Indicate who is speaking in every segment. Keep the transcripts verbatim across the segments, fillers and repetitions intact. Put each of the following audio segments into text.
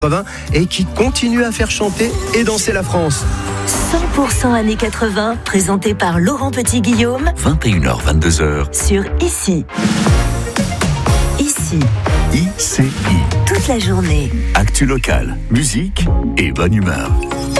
Speaker 1: et qui continue à faire chanter et danser la France.
Speaker 2: cent pour cent années quatre-vingts, présenté par Laurent Petit-Guillaume.
Speaker 3: vingt et une heures, vingt-deux heures.
Speaker 2: Sur Ici. Ici.
Speaker 3: I C I.
Speaker 2: Toute la journée.
Speaker 3: Actu locale, musique et bonne humeur.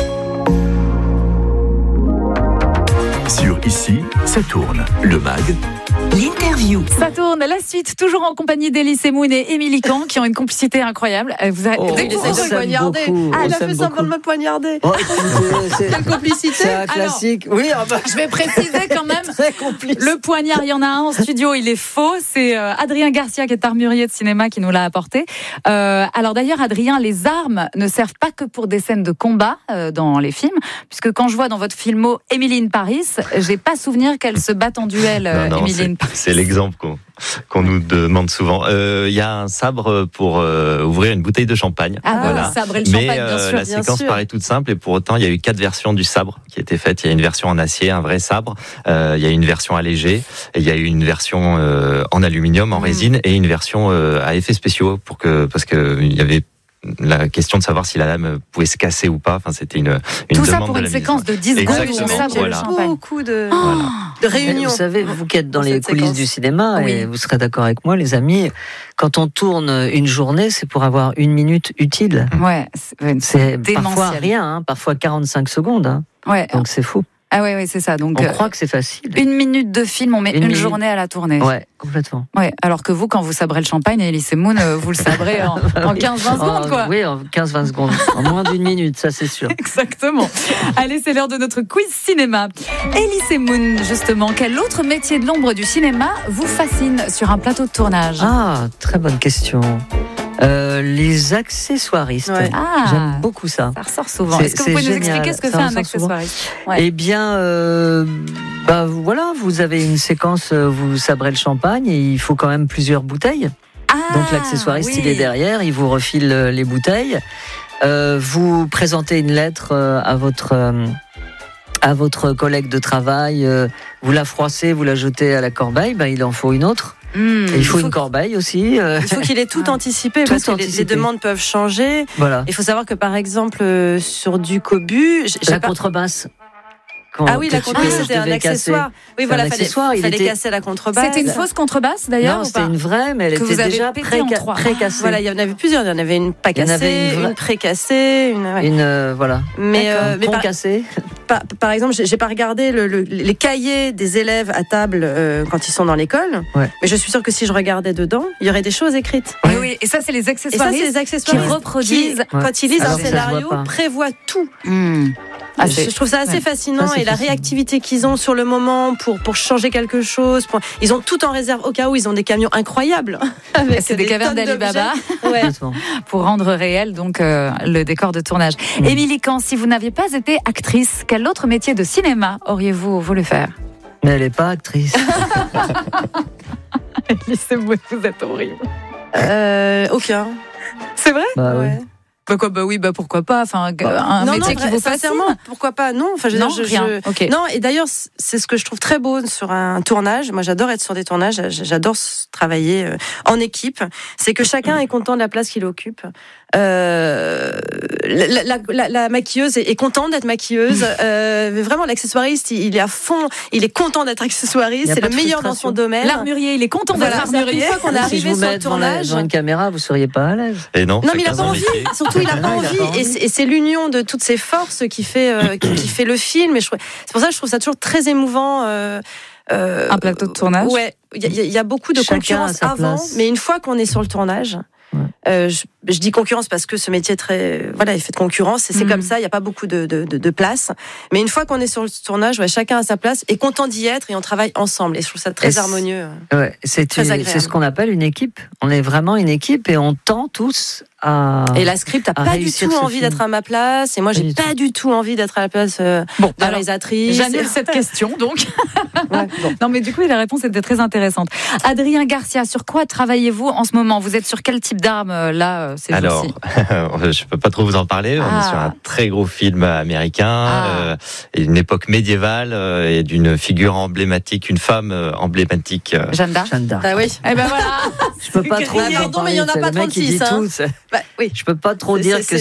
Speaker 3: Sur Ici, ça tourne. Le mag.
Speaker 2: L'interview.
Speaker 4: Ça tourne, la suite, toujours en compagnie d'Elise Moon et Émilie Kahn, qui ont une complicité incroyable. Vous avez...
Speaker 5: Oh,
Speaker 4: Dès que
Speaker 5: il
Speaker 4: vous
Speaker 5: essaie de me poignarder.
Speaker 4: beaucoup.
Speaker 5: Ah, il a
Speaker 4: On
Speaker 5: fait semblant de me poignarder.
Speaker 6: Oh, c'est,
Speaker 5: Quelle complicité.
Speaker 6: C'est un classique.
Speaker 4: Alors,
Speaker 6: oui, ah bah,
Speaker 4: je vais préciser quand même.
Speaker 6: Très complice.
Speaker 4: Le poignard, il y en a un en studio, il est faux. C'est euh, Adrien Garcia, qui est armurier de cinéma, qui nous l'a apporté. Euh, alors d'ailleurs, Adrien, les armes ne servent pas que pour des scènes de combat euh, dans les films, puisque quand je vois dans votre filmo Emily in Paris, j'ai pas souvenir qu'elle se batte en duel. Euh,
Speaker 7: non, non,
Speaker 4: Emily
Speaker 7: c'est,
Speaker 4: in Paris.
Speaker 7: c'est l'exemple qu'on, qu'on nous demande souvent. Il euh, y a un sabre pour euh, ouvrir une bouteille de champagne.
Speaker 4: Ah,
Speaker 7: voilà.
Speaker 4: le sabre et le
Speaker 7: Mais
Speaker 4: champagne, bien
Speaker 7: euh,
Speaker 4: sûr.
Speaker 7: la
Speaker 4: bien
Speaker 7: séquence
Speaker 4: sûr.
Speaker 7: paraît toute simple et pour autant il y a eu quatre versions du sabre qui étaient faites. Il y a une version en acier, un vrai sabre. Euh, il y a une version allégée et il y a eu une version euh, en aluminium, en mmh. résine et une version euh, à effets spéciaux pour que parce que il y avait la question de savoir si la lame pouvait se casser ou pas. Enfin, c'était une, une
Speaker 4: Tout
Speaker 7: demande
Speaker 4: ça pour
Speaker 7: de
Speaker 4: une
Speaker 7: la
Speaker 4: séquence de dix secondes où on sabre
Speaker 7: voilà.
Speaker 4: le champagne.
Speaker 5: Beaucoup de,
Speaker 4: Oh
Speaker 7: voilà.
Speaker 5: de réunions.
Speaker 6: Vous savez, vous qui êtes dans, dans les coulisses séquence. du cinéma,
Speaker 4: oui.
Speaker 6: et vous serez d'accord avec moi, les amis, quand on tourne une journée, c'est pour avoir une minute utile.
Speaker 4: Ouais, c'est,
Speaker 6: c'est parfois rien, hein, parfois quarante-cinq secondes. Hein.
Speaker 4: Ouais.
Speaker 6: Donc c'est fou.
Speaker 4: Ah oui, oui, c'est ça. Donc,
Speaker 6: on
Speaker 4: euh,
Speaker 6: croit que c'est facile.
Speaker 4: Une minute de film, on met une, une journée à la tournée.
Speaker 6: Ouais, complètement.
Speaker 4: Ouais, alors que vous, quand vous sabrez le champagne, Elise Moon, vous le sabrez en, en quinze vingt secondes, quoi.
Speaker 6: Oui, en quinze vingt secondes. En moins d'une minute, ça c'est sûr.
Speaker 4: Exactement. Allez, c'est l'heure de notre quiz cinéma. Elise Moon, justement, quel autre métier de l'ombre du cinéma vous fascine sur un plateau de tournage ?
Speaker 6: Ah, très bonne question. Euh, les accessoiristes. Ouais.
Speaker 4: Ah,
Speaker 6: j'aime beaucoup ça.
Speaker 4: Ça ressort souvent. C'est, Est-ce que vous pouvez génial. nous expliquer ce que ça fait un accessoiriste ?
Speaker 6: Ouais. Eh bien, euh, bah, voilà, vous avez une séquence, vous sabrez le champagne et il faut quand même plusieurs bouteilles.
Speaker 4: Ah,
Speaker 6: donc l'acessoiriste,
Speaker 4: oui.
Speaker 6: il est derrière, il vous refile les bouteilles. Euh, vous présentez une lettre à votre... Euh, à votre collègue de travail, euh, vous la froissez, vous la jetez à la corbeille, ben, il en faut une autre. Mmh, il, faut il faut une corbeille aussi. Euh...
Speaker 5: Il faut qu'il ait tout anticipé, tout parce que anticipé. Les, les demandes peuvent changer.
Speaker 6: Voilà.
Speaker 5: Il faut savoir que par exemple, euh, sur du cobu...
Speaker 6: La pas... contrebasse.
Speaker 5: Quand ah oui, la contrebasse, c'était un accessoire.
Speaker 6: Casser.
Speaker 5: Oui, voilà,
Speaker 6: un
Speaker 5: fallait,
Speaker 6: accessoire, il
Speaker 5: fallait
Speaker 6: était...
Speaker 5: casser la contrebasse.
Speaker 4: C'était une fausse contrebasse d'ailleurs.
Speaker 6: Non,
Speaker 4: ou
Speaker 6: c'était
Speaker 4: pas
Speaker 6: une vraie, mais elle
Speaker 4: que
Speaker 6: était déjà pré-cassée. Pré
Speaker 5: voilà, il y en avait plusieurs. Il y en avait une pas cassée, une, vraie... une pré-cassée, une, ouais.
Speaker 6: une euh, voilà.
Speaker 5: Mais, euh, mais
Speaker 6: par... cassée.
Speaker 5: Par, par exemple, j'ai, j'ai pas regardé le, le, les cahiers des élèves à table euh, quand ils sont dans l'école,
Speaker 6: ouais.
Speaker 5: mais je suis sûre que si je regardais dedans, il y aurait des choses écrites.
Speaker 4: Oui, oui. Et ça, c'est les accessoires.
Speaker 5: Et ça, c'est les accessoires
Speaker 4: qui reproduisent.
Speaker 5: Qui, ouais. Quand ils lisent alors un scénario, prévoient tout.
Speaker 4: Mmh.
Speaker 5: Ah, je trouve ça assez ouais. fascinant ça, et la fascinant. réactivité qu'ils ont sur le moment pour, pour changer quelque chose. Pour... Ils ont tout en réserve au cas où ils ont des camions incroyables.
Speaker 4: Avec c'est des, des cavernes d'Alibaba ouais. pour rendre réel donc, euh, le décor de tournage. Mmh. Émilie Kahn, si vous n'aviez pas été actrice, quel autre métier de cinéma auriez-vous voulu faire ?
Speaker 6: Mais elle n'est pas actrice.
Speaker 4: C'est vous, vous êtes horrible.
Speaker 5: Euh, aucun.
Speaker 4: C'est vrai ?
Speaker 6: Bah
Speaker 5: ouais.
Speaker 6: oui.
Speaker 4: Bah quoi, bah oui, bah pourquoi pas. Enfin, un
Speaker 5: non,
Speaker 4: métier
Speaker 5: non,
Speaker 4: qui vous fascine.
Speaker 5: Sincèrement, pourquoi pas. Non, enfin, je
Speaker 4: non,
Speaker 5: je,
Speaker 4: rien.
Speaker 5: Je...
Speaker 4: Okay.
Speaker 5: Non, et d'ailleurs, c'est ce que je trouve très beau sur un tournage. Moi, j'adore être sur des tournages. J'adore travailler en équipe. C'est que chacun est content de la place qu'il occupe. Euh, la, la, la, la maquilleuse est, est contente d'être maquilleuse. Euh, vraiment, l'accessoiriste, il, il est à fond. Il est content d'être accessoiriste. C'est le meilleur dans son domaine.
Speaker 4: L'armurier, il est content d'être
Speaker 5: voilà,
Speaker 4: armurier.
Speaker 5: Une fois qu'on est
Speaker 6: si
Speaker 5: arrivé
Speaker 6: sur
Speaker 5: le tournage,
Speaker 6: devant une caméra, vous seriez pas à l'aise.
Speaker 7: Et non.
Speaker 5: Non, mais il a pas envie. Surtout, il a pas envie.
Speaker 6: Il a pas
Speaker 5: et, c'est, et c'est l'union de toutes ces forces qui fait euh, qui, qui fait le film. Et je, c'est pour ça que je trouve ça toujours très émouvant. Euh,
Speaker 4: euh, un plateau de tournage.
Speaker 5: Ouais, il y, y a beaucoup de
Speaker 6: Chacun
Speaker 5: concurrence avant,
Speaker 6: place.
Speaker 5: Mais une fois qu'on est sur le tournage. Ouais. Euh, je, je dis concurrence parce que ce métier est très, voilà, il fait de concurrence et c'est mmh. comme ça, il n'y a pas beaucoup de, de, de, de place. Mais une fois qu'on est sur le tournage, ouais, chacun a sa place, est content d'y être et on travaille ensemble. Et je trouve ça très
Speaker 6: et
Speaker 5: harmonieux.
Speaker 6: Ouais, c'est,
Speaker 5: très
Speaker 6: une, c'est ce qu'on appelle une équipe. On est vraiment une équipe et on tend tous à.
Speaker 5: Et la script n'a pas du tout envie film. d'être à ma place et moi, j'ai pas, pas du tout envie d'être à la place euh, bon, de la réalisatrice.
Speaker 4: J'annule cette question donc. Ouais, bon. Non, mais du coup, la réponse était très intéressante. Adrien Garcia, sur quoi travaillez-vous en ce moment ? Vous êtes sur quel type d'armes là ces
Speaker 7: Alors, je peux pas trop vous en parler. Ah. On est sur un très gros film américain, ah. euh, une époque médiévale euh, et d'une figure emblématique, une femme euh, emblématique. Euh...
Speaker 4: Jeanne d'Arc.
Speaker 6: Jeanne d'Arc.
Speaker 5: Ah oui.
Speaker 4: Eh ben voilà.
Speaker 6: Je peux pas trop.
Speaker 5: Pardon, mais il y en a pas trente-six. Hein. Bah, oui.
Speaker 6: Je peux pas trop
Speaker 5: C'est-
Speaker 6: dire
Speaker 5: c'est-
Speaker 6: que
Speaker 5: c'est